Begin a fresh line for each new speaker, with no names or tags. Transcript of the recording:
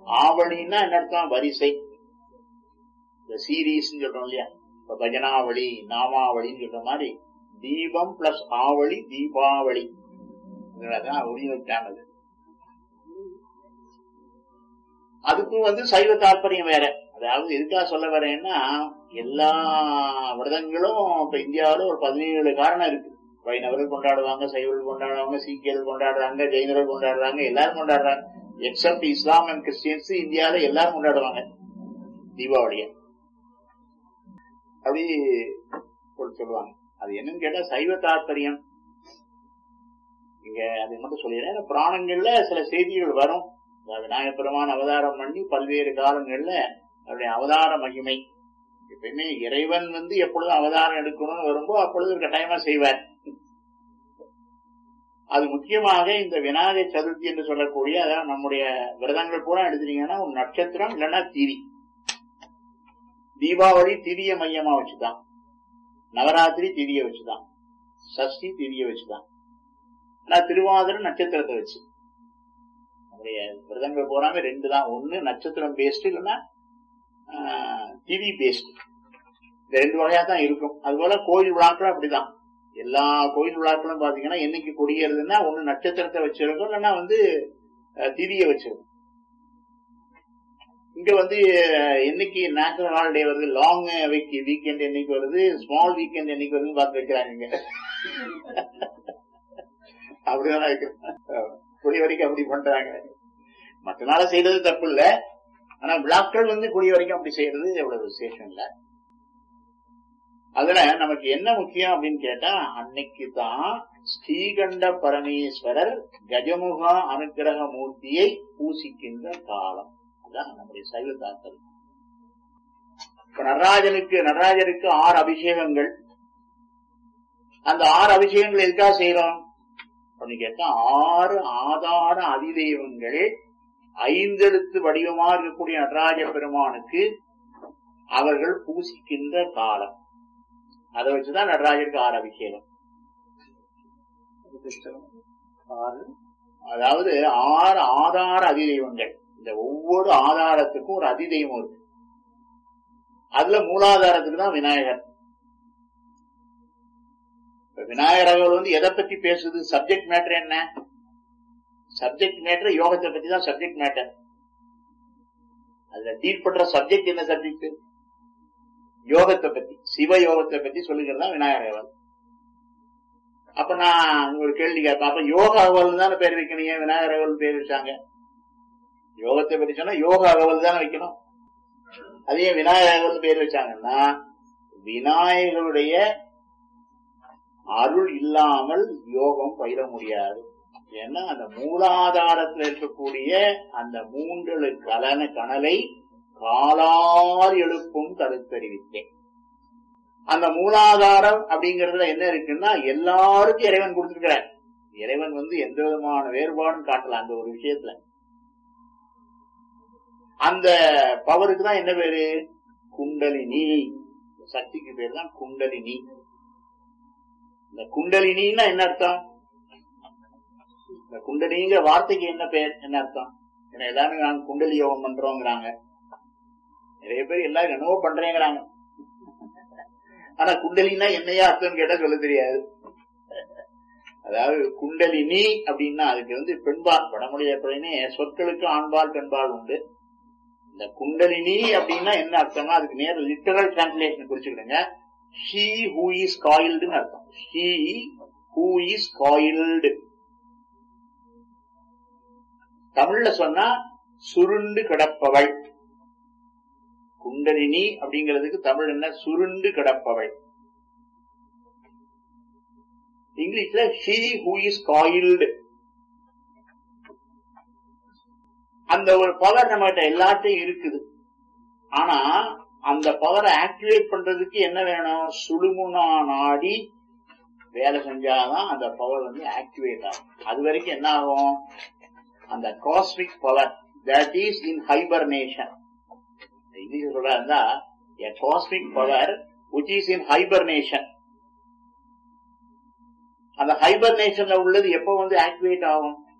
ஆவலின்னா என்ன அர்த்தம்? வரிசை. இந்த சீரீஸ் சொல்றோம் இல்லையா, இப்ப பஜனாவளி நாமாவளின்னு சொல்ற மாதிரி தீபம் பிளஸ் ஆவளி தீபாவளி ஒளிவச்சானது. அதுக்கும் சைவ தாற்பயம் வேற. அதாவது எதுக்காக சொல்ல வரேன்னா, எல்லா விரதங்களும் இப்ப இந்தியாவில ஒரு 17 காரணம் இருக்கு. வைணவர்கள் கொண்டாடுவாங்க, சைவர்கள் கொண்டாடுவாங்க, சீக்கியர்கள் கொண்டாடுறாங்க, ஜெயினர்கள் கொண்டாடுறாங்க, எல்லாரும் கொண்டாடுறாங்க. எக்ஸப்ட் இஸ்லாம் அண்ட் கிறிஸ்டியன்ஸ் இந்தியாவில எல்லாரும் கொண்டாடுவாங்க தீபாவளிய. அப்படி சொல்லுவாங்க. அது என்னன்னு கேட்டா சைவ தாற்பயம். இங்க அதை மட்டும் சொல்லிடுறேன். புராணங்கள்ல சில செய்திகள் வரும். விநாயகப் பெருமான் அவதாரம் பண்ணி பல்வேறு காலங்கள்ல அவருடைய அவதார மகிமை. எப்பயுமே இறைவன் எப்பொழுதும் அவதாரம் எடுக்கணும்னு வரும்போ அப்பொழுது கட்டாயமா செய்வார். அது முக்கியமாக இந்த விநாயகர் சதுர்த்தி என்று சொல்லக்கூடிய, அதாவது நம்முடைய விரதங்கள் பூரா எடுத்துட்டீங்கன்னா ஒரு நட்சத்திரம் இல்லைன்னா திதி. தீபாவளி திதிய மையமா வச்சுதான், நவராத்திரி திதிய வச்சுதான், சஷ்டி திதிய வச்சுதான், ஆனா திருவாதிரை நட்சத்திரத்தை வச்சு. நம்முடைய விரதங்கள் போறாங்க 2 தான். ஒண்ணு நட்சத்திரம் பேஸ்ட் இல்லைன்னா திதி பேஸ்ட். இந்த 2 வகையா தான் இருக்கும். அதுபோல கோயில் விழாக்களும் அப்படிதான். எல்லா கோயில் விழாக்களும் பாத்தீங்கன்னா என்னைக்கு கொடியேறதுன்னா ஒண்ணு நட்சத்திரத்தை வச்சிருக்கும் இல்லைன்னா திதிய வச்சிருக்கும். இங்க என்னைக்கு நேஷனல் ஹாலிடே வருது, லாங் வீக்கெண்ட் என்னைக்கு வருது, ஸ்மால் வீக்கெண்ட் என்னைக்கு வருதுன்னு பார்த்து வைக்கிறாங்க. அப்படிதான் வைக்கிறாங்க. கொடி வரைக்கும் அப்படி பண்றாங்க. மற்ற நாள செய்யறது தப்பு இல்ல, ஆனா விழாக்கள் கொடி வரைக்கும் அப்படி செய்யறது எவ்வளவு விசேஷம் இல்ல. அதுல நமக்கு என்ன முக்கியம் அப்படின்னு கேட்டா, அன்னைக்கு தான் ஸ்ரீகண்ட பரமேஸ்வரர் கஜமுக அனுக்கிரக மூர்த்தியை பூசிக்கின்ற காலம். அதான் நம்முடைய சைவ தாற்பயம். இப்ப நடராஜருக்கு 6 அபிஷேகங்கள். அந்த 6 அபிஷேகங்கள் எதுக்காக செய்யறோம் அப்படின்னு கேட்டா, 6 ஆதார அதிதெய்வங்கள் 5 எழுத்து வடிவமா இருக்கக்கூடிய நடராஜ பெருமானுக்கு அவர்கள் பூசிக்கின்ற காலம். அதை வச்சுதான் நடராஜருக்கு 6 அபிஷேகம். அதாவது 6 ஆதார அதிதெய்வங்கள். இந்த ஒவ்வொரு ஆதாரத்துக்கும் ஒரு அதிதெய்வம் இருக்கு. அதுல மூலாதாரத்துக்கு தான் விநாயகர். விநாயகர் எதை பத்தி பேசுது? சப்ஜெக்ட் மேட்டர் என்ன? சப்ஜெக்ட் மேட்டர் யோகத்தை பத்தி தான் சப்ஜெக்ட் மேட்டர். அதுல டீல் பண்ற சப்ஜெக்ட் என்ன? சப்ஜெக்ட் யோகத்தை பத்தி, சிவ யோகத்தை பத்தி சொல்லுகிறதா விநாயகர். அப்ப நான் ஒரு கேள்வி கேட்பேன், அப்ப யோக அகவல் தானே பேர் வைக்கணும், ஏன் விநாயகர் அகவல் பேர் வச்சாங்க? யோகத்தை பத்தி சொன்னா யோக அகவல் தானே வைக்கணும். அதே விநாயகர் அகவல் பேர் வச்சாங்கன்னா, விநாயகருடைய அருள் இல்லாமல் யோகம் பயிர முடியாது. ஏன்னா அந்த மூலாதாரத்தில் இருக்கக்கூடிய அந்த 3 கணலை காலால் எழுப்பும் கருத்தறிவித்தேன். அந்த மூலாதாரம் அப்படிங்கறதுல என்ன இருக்குன்னா, எல்லாருக்கும் இறைவன் கொடுத்திருக்கிறார். இறைவன் எந்த விதமான வேறுபாடும் காட்டலாம் அந்த ஒரு விஷயத்துல. அந்த பவருக்கு தான் என்ன பேரு? குண்டலினி. சக்திக்கு பேர் தான் குண்டலினி. இந்த குண்டலினா என்ன அர்த்தம்? இந்த குண்டலிங்கிற வார்த்தைக்கு என்ன பேர், என்ன அர்த்தம்? ஏன்னா எல்லாரும் நாங்க குண்டலி யோகம் பண்றோங்கிறாங்க. நிறைய பேர் எல்லாரும் என்னவோ பண்றேங்கிறாங்க. ஆனா குண்டலினா என்னையா அர்த்தம் கேட்டா சொல்ல தெரியாது. அதாவது குண்டலினி அப்படின்னா அதுக்கு பெண்பால், வடமொழி எப்படின்னு சொற்களுக்கு ஆண்பால் பெண்பால் உண்டு. இந்த குண்டலினி அப்படின்னா என்ன அர்த்தம்னா, அதுக்கு நேர literal translation குறிச்சுக்கிடுங்க. She who is coiled ன்னு அர்த்தம். She who is coiled. தமிழ்ல சொன்னா சுருண்டு கிடப்பவள். குண்டலினி அப்படிங்கிறதுக்கு தமிழ் என்ன? சுருண்டு கிடப்பவள். இங்கிலீஷ்ல she who is coiled. அந்த ஒரு பவர் நம்மகிட்ட எல்லாத்தையும் இருக்குது. ஆனா அந்த பவரை ஆக்டிவேட் பண்றதுக்கு என்ன வேணும்? சுழுமுனா நாடி வேலை செஞ்சாதான் அந்த பவர் ஆக்டிவேட் ஆகும். அது வரைக்கும் என்ன ஆகும்? அந்த cosmic power that is in hibernation. English சொல்றா a cosmic power which is in hibernation. அந்த ஹைபர்னேஷன்ல உள்ளது எப்ப ஆக்டிவேட் ஆகும்?